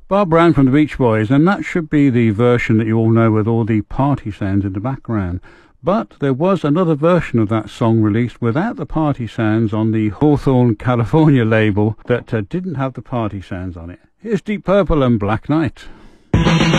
Bob Brown from the Beach Boys, and that should be the version that you all know with all the party sounds in the background. But there was another version of that song released without the party sounds on the Hawthorne California label that didn't have the party sounds on it. Here's Deep Purple and Black Knight.